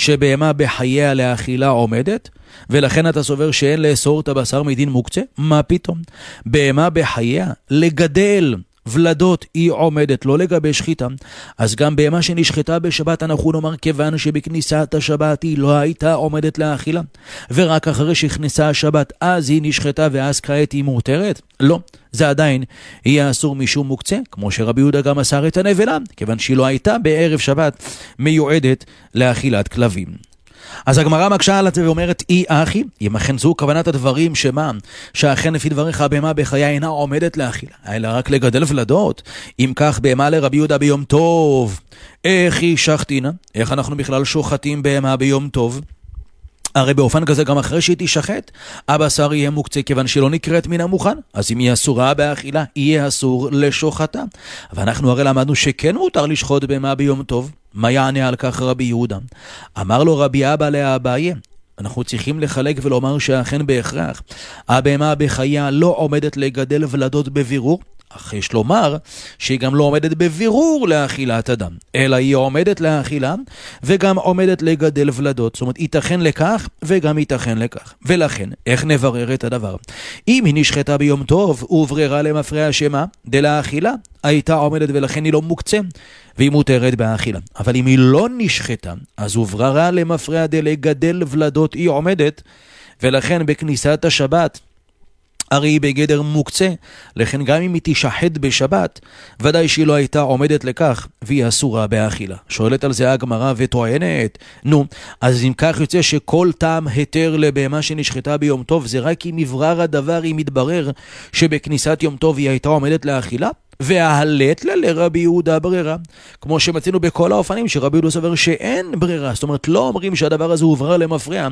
שבהמה בחייה לאכילה עומדת, ולכן אתה סובר שאין לאסור את הבשר מדין מוקצה? מה פתאום? בהמה בחייה לגדל ולדות היא עומדת, לא לגבי שחיטה. אז גם בהמה שנשחטה בשבת אנחנו נאמר כיוון שבכניסת השבת היא לא הייתה עומדת לאכילה, ורק אחרי שהכניסה השבת אז היא נשחטה ואז כעת היא מותרת? לא, זה עדיין יהיה אסור משום מוקצה, כמו שרבי יהודה גם אסר את הנבלה, כיוון שהיא לא הייתה בערב שבת מיועדת לאכילת כלבים. אז הגמרא מקשה על זה ואומרת, אי אחי, אם אכן זו כוונת הדברים שמה, שאכן לפי דבריך בהמה בחייה אינה עומדת לאכילה, אלא רק לגדל ולדות, אם כך בהמה לרבי יהודה ביום טוב, איך היא שחטינה? איך אנחנו בכלל שוחטים בהמה ביום טוב? הרי באופן כזה גם אחרי שהיא תשחט, הבשר יהיה מוקצה כיוון שלא נקראת מן המוכן, אז אם היא אסורה באכילה, יהיה אסור לשוחטה. ואנחנו הרי למדנו שכן מותר לשחוט בהמה ביום טוב. מה יענה על כך רבי יהודה? אמר לו רבי אבא לאביי, אנחנו צריכים לחלק ולומר שאכן בהכרח הבהמה בחייה לא עומדת לגדל ולדות בבירור, אך יש לומר שהיא גם לא עומדת בבירור לאכילת אדם, אלא היא עומדת לאכילה וגם עומדת לגדל ולדות. זאת אומרת, ייתכן לכך וגם ייתכן לכך. ולכן, איך נברר את הדבר? אם היא נשחטה ביום טוב וברירה למפרע שמה דלאכילה, הייתה עומדת ולכן היא לא מוקצה והיא מותרת באכילה. אבל אם היא לא נשחטה, אז הובררה למפרע דלגדל ולדות היא עומדת, ולכן בכניסת השבת הרי היא בגדר מוקצה, לכן גם אם היא תשחט בשבת, ודאי שהיא לא הייתה עומדת לכך, והיא אסורה באכילה. שואלת על זה הגמרא וטוענת, נו, אז אם כך יוצא שכל טעם היתר לבהמה שנשחטה ביום טוב, זה רק אם יברר הדבר, אם יתברר שבכניסת יום טוב היא הייתה עומדת לאכילה? וההלת לה לרבי יהודה ברירה, כמו שמצינו בכל האופנים שרבי יהודה סובר שאין ברירה, זאת אומרת לא אומרים שהדבר הזה הוברר למפרע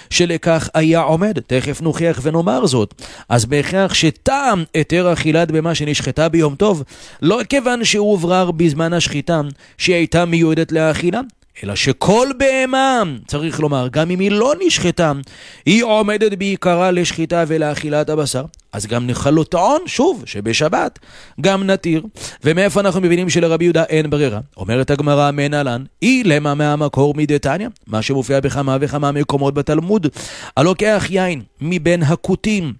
שלכך היה עומד, תכף נוכיח ונאמר זאת. אז בהכרח שטעם היתר אכילת בהמה שנשחטה ביום טוב, לא כיוון שהוא הוברר בזמן השחיטה שהיא הייתה מיועדת לאכילה, אלא שכל בהמה, צריך לומר, גם אם היא לא נשחטה, היא עומדת בעיקרה לשחיטה ולאכילת הבשר. אז גם נוכל לטעון, שוב, שבשבת גם נתיר. ומאיפה אנחנו מבינים שלרבי יהודה אין ברירה? אומרת הגמרא מנהלן, היא למה מהמקור מדתניא, מה שמופיע בכמה וכמה מקומות בתלמוד, הלוקח יין מבין הכותים,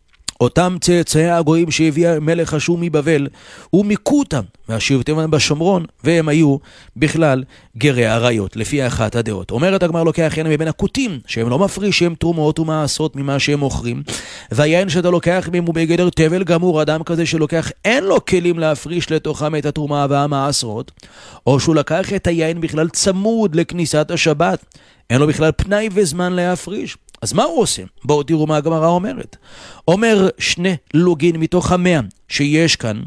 אותם צאצאי הגויים שהביאה מלך אשור מבבל, ומיקותם והשבטים בשומרון, והם היו בכלל גרי עריות, לפי אחת הדעות. אומרת הגמרא לוקח יין מבין הכותים, שהם לא מפרישים תרומות ומעשרות ממה שהם מוכרים, והיין שאתה לוקח מהם הוא בגדר תבל גמור, אדם כזה שלוקח אין לו כלים להפריש לתוכם את התרומה והמעשרות, או שהוא לקח את היין בכלל צמוד לכניסת השבת, אין לו בכלל פנאי וזמן להפריש. אז מה הוא עושה? בואו תראו מה הגמרא אומרת. אומר 2 לוגין מתוך 100 שיש כאן,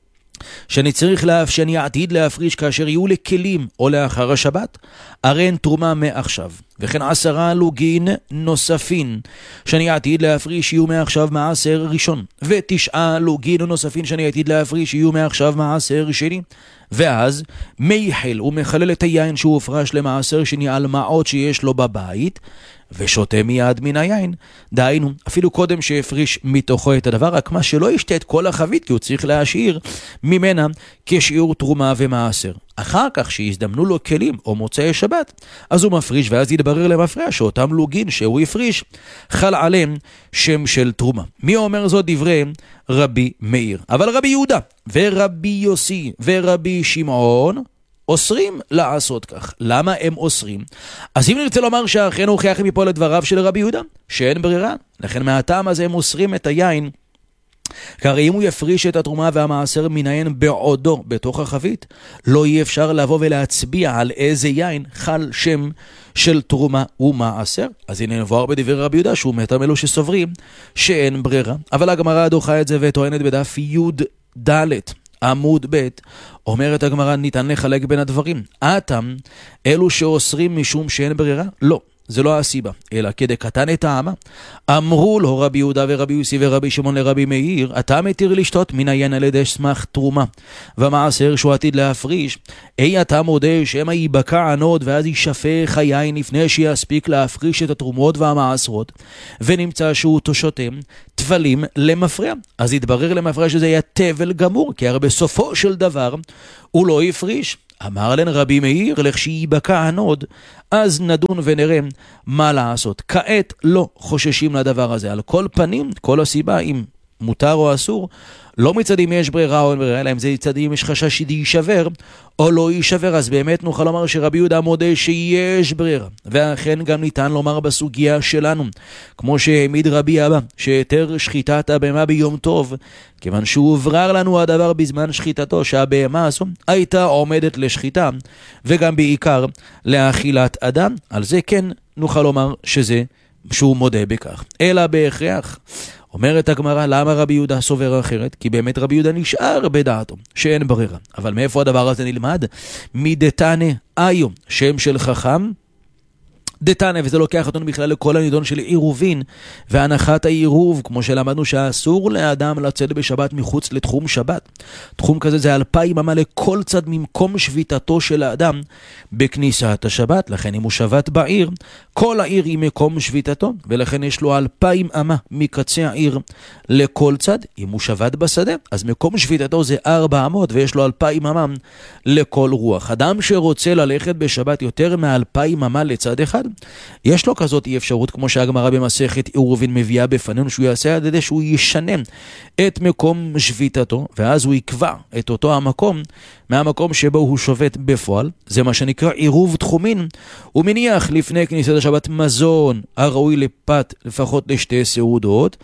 שאני עתיד להפריש כאשר יהיו לכלים או לאחר השבת, הרי אין תרומה מעכשיו. וכן 10 לוגין נוספין שאני עתיד להפריש יהיו מעכשיו מעשר ראשון, ו9 לוגין נוספין שאני עתיד להפריש יהיו מעכשיו מעשר שני. ואז מייחל ומחלל את היין שהוא הופרש למעשר שני על מעות שיש לו בבית, ושותה מיד מן היין. דהיינו, אפילו קודם שהפריש מתוכו את הדבר, רק מה שלא ישתה את כל החבית, כי הוא צריך להשאיר ממנה כשיעור תרומה ומעשר. אחר כך שיזדמנו לו כלים או מוצאי שבת, אז הוא מפריש, ואז יתברר למפרע שאותם לוגין שהוא הפריש חל עליהם שם של תרומה. מי אומר זאת? דברי רבי מאיר. אבל רבי יהודה ורבי יוסי ורבי שמעון אוסרים לעשות כך. למה הם אוסרים? אז אם נרצה לומר שאכן הוכיח מפה לדבריו של רבי יהודה שאין ברירה, לכן מהטעם הזה הם אוסרים את היין, כי אם הוא יפריש את התרומה והמעשר מן היין בעודו בתוך החבית, לא יהיה אפשר לבוא ולהצביע על איזה יין חל שם של תרומה ומעשר. אז הנה נבואר בדברי רבי יהודה שהוא מאותם אלו שסוברים שאין ברירה. אבל הגמרא דוחה את זה וטוענת בדף י"ד עמוד ב', אומרת הגמרא ניתן לחלק בין הדברים. אתם אלו שאוסרים משום שאין ברירה? לא, זה לא הסיבה, אלא כדי קטן את העמה. אמרו לו רבי יהודה ורבי יוסי ורבי שמעון לרבי מאיר, אתה מתיר לשתות מן היין על ידי סמך תרומה ומעשר שהוא עתיד להפריש, אתה מודה שמא ייבקע ענוד ואז יישפך היין לפני שיספיק להפריש את התרומות והמעשרות, ונמצא שהוא תשותם תבלים למפרע. אז יתברר למפרע שזה היה תבל גמור, כי הרי בסופו של דבר הוא לא יפריש. אמר לן רבי מאיר, לכשיבקע הנוד, אז נדון ונראה מה לעשות. כעת לא חוששים לדבר הזה. על כל פנים, כל הסיבה, אם מותר או אסור, לא מצד אם יש ברירה או אין ברירה, אלא אם זה מצד אם יש חשש יישבר או לא יישבר, אז באמת נוכל לומר שרבי יהודה מודה שיש ברירה. ואכן גם ניתן לומר בסוגיה שלנו, כמו שהעמיד רבי אבא, שהיתר שחיטת הבהמה ביום טוב, כיוון שהוא הוברר לנו הדבר בזמן שחיטתו, שהבהמה הזו הייתה עומדת לשחיטה, וגם בעיקר לאכילת אדם. על זה כן נוכל לומר שהוא מודה בכך. אלא בהכרח, אומרת הגמרא, למה רבי יהודה סובר אחרת? כי באמת רבי יהודה נשאר בדעתו שאין ברירה. אבל מאיפה הדבר הזה נלמד? מדתנא איו, שם של חכם, דתנא, וזה לוקח אותנו בכלל לכל הנידון של עירובין והנחת העירוב, כמו שלמדנו שאסור לאדם לצאת בשבת מחוץ לתחום שבת. תחום כזה זה 2,000 אמה לכל צד ממקום שביתתו של האדם בכניסת השבת. לכן אם הוא שבת בעיר, כל העיר היא מקום שביתתו, ולכן יש לו 2,000 אמה מקצה העיר לכל צד. אם הוא שבת בשדה, אז מקום שביתתו זה 400 ויש לו 2,000 אמה לכל רוח. אדם שרוצה ללכת בשבת יותר מ2,000 אמה לצד אחד, יש לו כזאת אי אפשרות, כמו שהגמרא במסכת עירובין מביאה בפנינו, שהוא יעשה על ידי שהוא ישנה את מקום שביתתו, ואז הוא יקבע את אותו המקום מהמקום שבו הוא שובת בפועל. זה מה שנקרא עירוב תחומין. הוא מניח לפני כניסת השבת מזון הראוי לפת לפחות לשתי סעודות,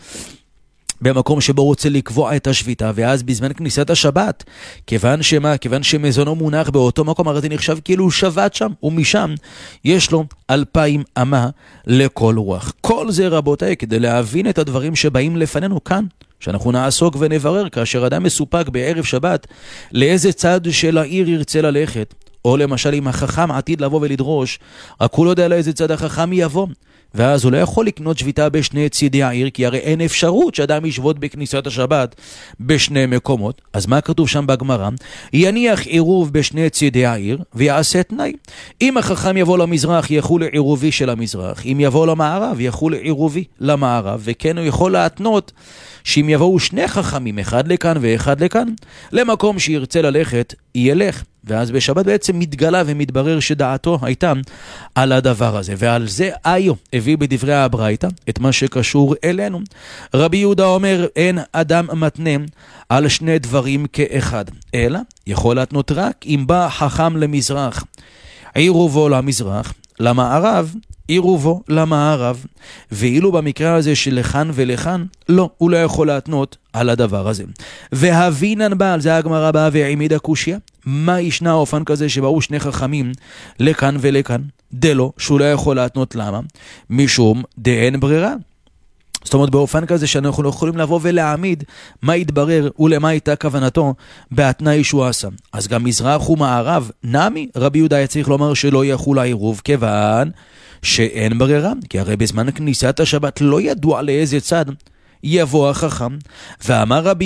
במקום שבו רוצה לקבוע את השביתה, ואז בזמן כניסת השבת, כיוון שמזונו מונח באותו מקום, הרי זה נחשב כאילו הוא שבת שם, ומשם יש לו 2,000 אמה לכל רוח. כל זה רבותיי, כדי להבין את הדברים שבאים לפנינו כאן, שאנחנו נעסוק ונברר, כאשר אדם מסופק בערב שבת, לאיזה צד של העיר ירצה ללכת, או למשל אם החכם עתיד לבוא ולדרוש, רק הוא לא יודע לאיזה צד החכם יבוא, ואז הוא לא יכול לקנות שביתה בשני צידי העיר, כי הרי אין אפשרות שאדם ישבות בכניסת השבת בשני מקומות. אז מה כתוב שם בגמרא? יניח עירוב בשני צידי העיר ויעשה תנאי. אם החכם יבוא למזרח, יחול לעירובי של המזרח. אם יבוא למערב, יחול לעירובי למערב. וכן הוא יכול להתנות שאם יבואו שני חכמים, אחד לכאן ואחד לכאן, למקום שירצה ללכת, ילך. ואז בשבת בעצם מתגלה ומתברר שדעתו הייתה על הדבר הזה. ועל זה איו הביא בדברי הברייתא את מה שקשור אלינו. רבי יהודה אומר, אין אדם מתנה על שני דברים כאחד, אלא יכול להתנות רק אם בא חכם למזרח, עירובו למזרח, למערב, עירובו למערב, ואילו במקרה הזה של לכאן ולכאן, לא, הוא לא יכול להתנות על הדבר הזה. והבינן בעל, זה הגמרא באה והעמידה קושיה, מה ישנה אופן כזה שבאו שני חכמים לכאן ולכאן? דלו, שהוא לא יכול להתנות. למה? משום דאין ברירה. זאת אומרת, באופן כזה שאנחנו לא יכולים לבוא ולהעמיד מה יתברר ולמה הייתה כוונתו בהתנאי שהוא עשה. אז גם מזרח ומערב, נמי, רבי יהודה צריך לומר שלא יחול העירוב, כיוון שאין ברירה, כי הרי בזמן כניסת השבת לא ידוע לאיזה צד יבוא החכם. ואמר רבי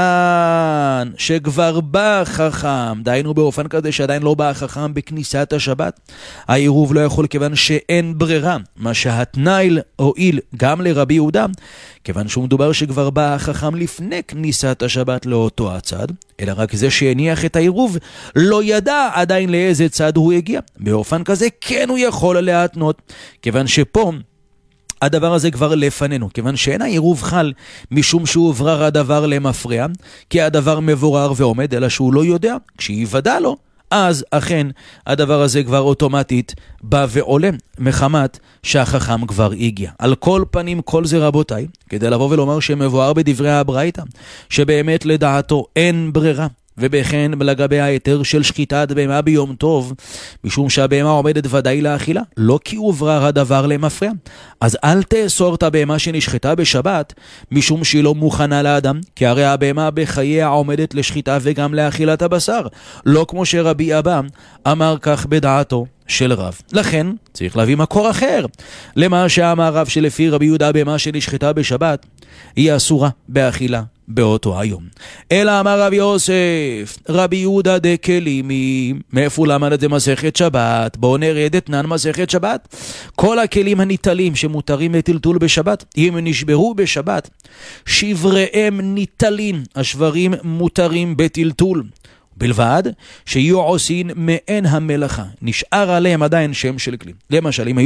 יוחנן שכבר בא חכם, דיינו באופן כזה שעדיין לא בא החכם בכניסת השבת, העירוב לא יכול, כיוון שאין ברירה. מה שהתנאי הועיל גם לרבי יהודה, כיוון שהוא מדובר שכבר בא החכם לפני כניסת השבת לאותו הצד, אלא רק זה שהניח את העירוב לא ידע עדיין לאיזה צד הוא הגיע. באופן כזה כן הוא יכול להתנות, כיוון שפה הדבר הזה כבר לפנינו, כיוון שאין העירוב חל משום שהוא הוברר הדבר למפרע, כי הדבר מבורר ועומד, אלא שהוא לא יודע. כשיוודע לו, אז אכן הדבר הזה כבר אוטומטית בא ועולה, מחמת שהחכם כבר הגיע. על כל פנים, כל זה רבותיי, כדי לבוא ולומר שמבואר בדברי הברייתא, שבאמת לדעתו אין ברירה, ובכן לגבי היתר של שחיטת בהמה ביום טוב, משום שהבהמה עומדת ודאי לאכילה, לא כי הוברר הדבר למפרע. אז אל תאסור את הבהמה שנשחטה בשבת, משום שהיא לא מוכנה לאדם, כי הרי הבהמה בחייה עומדת לשחיטה וגם לאכילת הבשר, לא כמו שרבי אבא אמר כך בדעתו של רב. לכן צריך להביא מקור אחר למה שאמר רב, שלפי רבי יהודה בהמה שנשחטה בשבת היא אסורה באכילה באותו היום. אלא אמר רב יוסף, רבי יהודה דקלימי, מאיפה למד את זה מסכת שבת? בואו נרד אתנן מסכת שבת. כל הכלים הניטלים שמותרים לטלטול בשבת, אם נשברו בשבת, שבריהם ניטלים, השברים מותרים בטלטול. בלבד שיהיו עושים מעין המלאכה, נשאר עליהם עדיין שם של כלי. למשל, אם היו